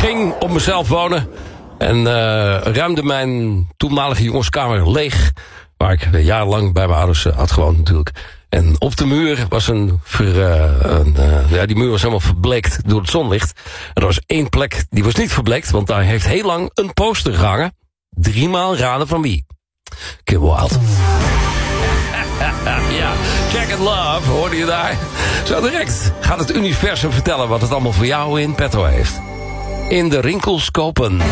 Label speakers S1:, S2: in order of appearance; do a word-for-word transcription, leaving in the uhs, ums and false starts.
S1: ging op mezelf wonen. En uh, ruimde mijn toenmalige jongenskamer leeg. Waar ik jarenlang bij mijn ouders uh, had gewoond natuurlijk. En op de muur was een... Ver, uh, een uh, ja, die muur was helemaal verbleekt door het zonlicht. En er was één plek die was niet verbleekt. Want daar heeft heel lang een poster gehangen. Driemaal raden van wie. Kim Wilde. Ja, Jack and Love, hoorde je daar? Zo direct gaat het universum vertellen wat het allemaal voor jou in petto heeft. In de rinkels kopen.